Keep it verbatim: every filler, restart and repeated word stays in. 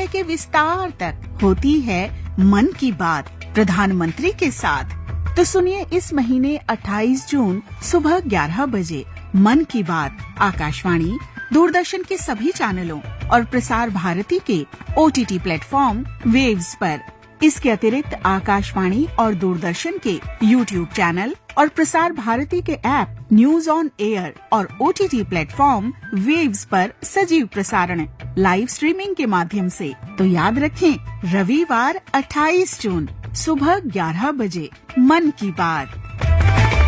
लेके विस्तार तक होती है मन की बात प्रधानमंत्री के साथ। तो सुनिए इस महीने अट्ठाईस जून सुबह ग्यारह बजे मन की बात आकाशवाणी, दूरदर्शन के सभी चैनलों और प्रसार भारती के ओटीटी प्लेटफॉर्म वेव्स पर। इसके अतिरिक्त आकाशवाणी और दूरदर्शन के यूट्यूब चैनल और प्रसार भारती के ऐप न्यूज ऑन एयर और ओटीटी प्लेटफॉर्म वेव्स पर सजीव प्रसारण लाइव स्ट्रीमिंग के माध्यम से। तो याद रखें, रविवार अट्ठाईस जून सुबह ग्यारह बजे मन की बात।